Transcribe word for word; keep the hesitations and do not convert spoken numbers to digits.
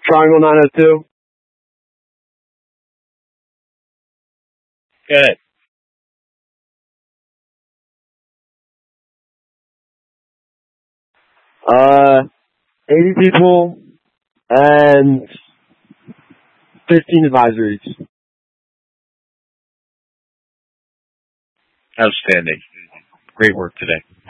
Triangle nine oh two. Good. Uh, eighty people and fifteen advisories. Outstanding. Great work today.